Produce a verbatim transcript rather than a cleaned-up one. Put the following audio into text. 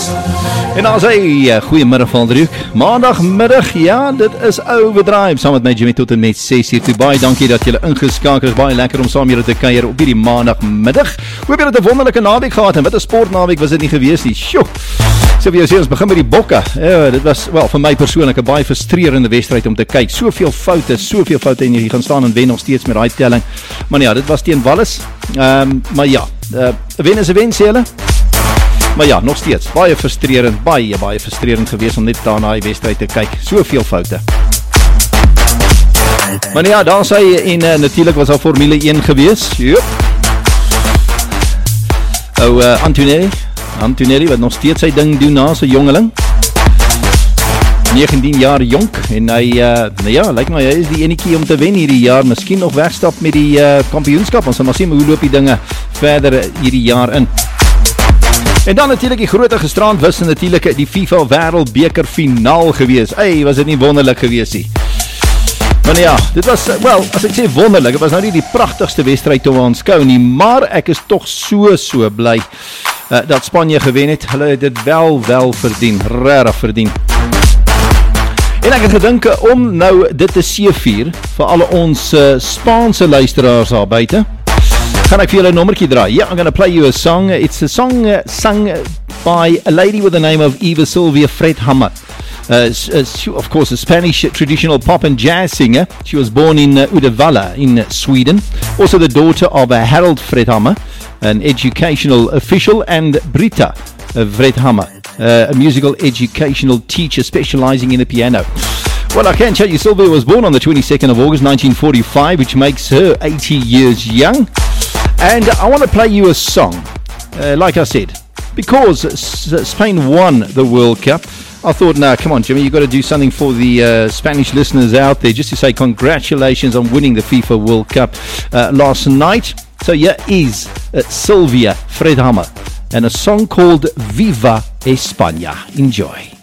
En dan sê hy, goeiemiddag Valdriek. Maandagmiddag, ja, dit is Overdrive, saam met my Jimmy tot en met ses uur toe. Baie dankie dat julle ingeskakel is, baie lekker om saam julle te kuier op hierdie maandagmiddag. Hoop julle het 'n wonderlike naweek gehad, en wat 'n sportnaweek was dit nie gewees nie. Sjoe. So vir jou sê, ons begin met die bokke. Ja, dit was, wel, vir my persoonlik 'n baie frustrerende wedstryd om te kyk. Soveel foute, soveel foute, en jy gaan staan en wen nog steeds met daai telling. Maar ja, dit was teen Wallis. Ehm, um, maar ja, 'n uh, wen is 'n wen, sê hulle. Maar ja, nog steeds, baie frustrerend, baie, baie frustrerend gewees om net daar na die wedstryd te kyk. Soveel foute. Maar ja, daar sê hy, en uh, natuurlijk was al Formule een gewees. Joep. Ou uh, Antonelli, Antonelli, wat nog steeds sy ding doen na sy jongeling. negentien jaar jonk, en hy, uh, nou ja, lyk my, hy is die enetjie om te wen hierdie jaar. Miskien nog wegstap met die uh, kampioenskap. Ons sal maar sien hoe loop die dinge verder hierdie jaar in. En dan natuurlijk die grote gisterand was en natuurlijk die FIFA Wêreldbeker finaal gewees. Ey, was dit nie wonderlik gewees nie. Maar ja, dit was, wel, as ek sê wonderlik, het was nou nie die pragtigste wedstryd om aanskou nie, maar ek is toch so, so bly uh, dat Spanje gewen het. Hulle het dit wel, wel verdien, rarig verdien. En ek het gedink om nou dit te seevier vir alle ons uh, Spaanse luisteraars daar buite. Gaan ek vir julle 'n nommertjie draai. Yeah, I'm going to play you a song. It's a song uh, sung by a lady with the name of Eva Silvia Fredhammer. Uh, she, of course, a Spanish traditional pop and jazz singer. She was born in uh, Uddevalla in uh, Sweden. Also the daughter of uh, Harold Fredhammer, an educational official, and Britta uh, Fredhammer, uh, a musical educational teacher specializing in the piano. Well, I can tell you, Sylvia was born on the twenty-second of August nineteen forty-five, which makes her eighty years young. And I want to play you a song, uh, like I said, because S- Spain won the World Cup. I thought, no, come on, Jimmy, you've got to do something for the uh, Spanish listeners out there, just to say congratulations on winning the FIFA World Cup uh, last night. So here is uh, Silvia Fredhammer and a song called Viva España. Enjoy.